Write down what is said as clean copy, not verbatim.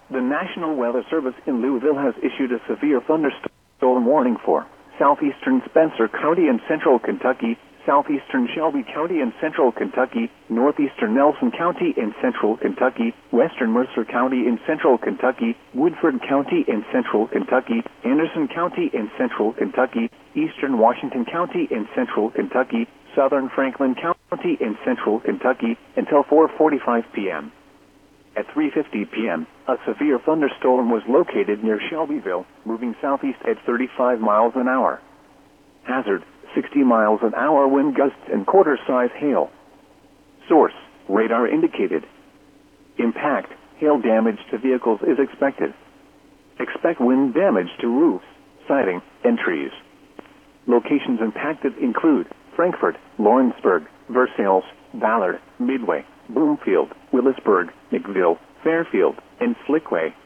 The National Weather Service in Louisville has issued a severe thunderstorm warning for southeastern Spencer County and central Kentucky, southeastern Shelby County and central Kentucky, northeastern Nelson County and central Kentucky, western Mercer County in central Kentucky, Woodford County in central Kentucky, Anderson County in central Kentucky, eastern Washington County in central Kentucky, southern Franklin County in central Kentucky, until 4:45 p.m. At 3:50 p.m., a severe thunderstorm was located near Shelbyville, moving southeast at 35 miles an hour. Hazard, 60 miles an hour wind gusts and quarter-size hail. Source, radar indicated. Impact, hail damage to vehicles is expected. Expect wind damage to roofs, siding, and trees. Locations impacted include Frankfort, Lawrenceburg, Versailles, Ballard, Midway, Bloomfield, Willisburg, McVille, Fairfield, and Slickway.